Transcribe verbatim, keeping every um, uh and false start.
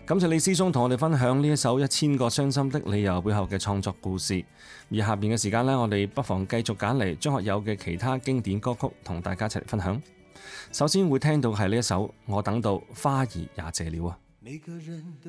感謝李思聰同我哋分享呢一首《一千個傷心的理由》背後嘅創作故事。而下邊嘅時間呢，我哋不妨繼續揀嚟張學友嘅其他經典歌曲同大家一齊嚟分享。首先會聽到係呢一首《我等到花兒也謝了》啊。